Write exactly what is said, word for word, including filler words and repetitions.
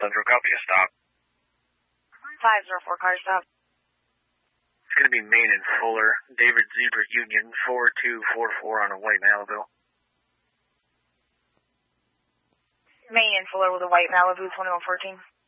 Central, copy a stop. five zero four, car stop. It's going to be Main and Fuller, David Zebra Union, four two four four on a white Malibu. Main and Fuller with a white Malibu, twenty-one fourteen.